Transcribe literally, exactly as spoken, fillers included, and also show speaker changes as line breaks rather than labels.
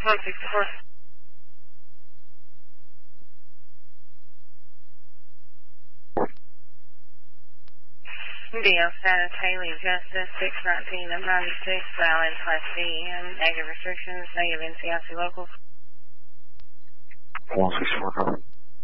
one sixty-four. Deal status Haley Justice six nineteen of ninety-six, valid class D and negative restrictions, negative N C I C locals.
one sixty-four, copy.